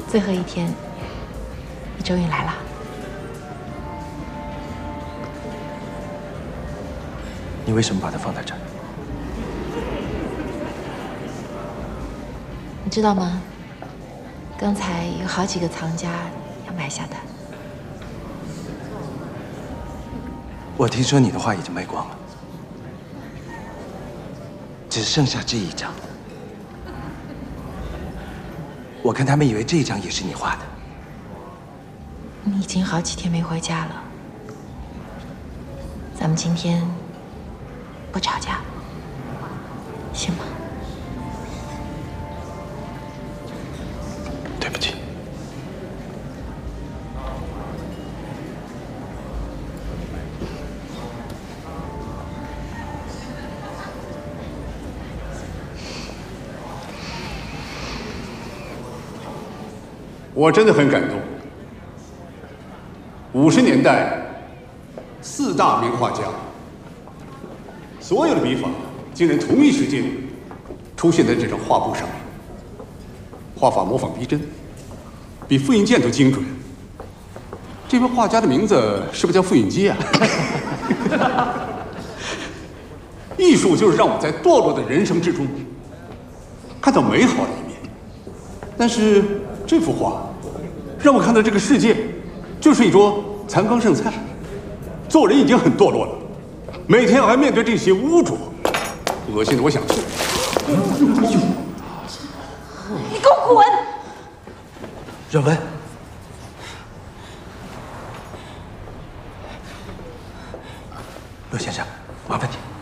最后一天，你终于来了。 你为什么把它放在这儿？ 你知道吗？刚才有好几个藏家要买下它。 我听说你的画已经卖光了，只剩下这一张。我看他们以为这一张也是你画的。 你已经好几天没回家了，咱们今天不吵架，行吗？ 对不起。 我真的很感动。50年代，4大名画家，所有的笔法竟然同一时间出现在这张画布上面，画法模仿逼真，比复印件都精准。这位画家的名字是不是叫傅允基啊？艺术就是让我在堕落的人生之中看到美好的一面，但是这幅画让我看到这个世界就是一桌残羹剩菜，做人已经很堕落了，每天还面对这些污浊，恶心的我想吐。 你给我滚！ 阮文，陆先生，麻烦你。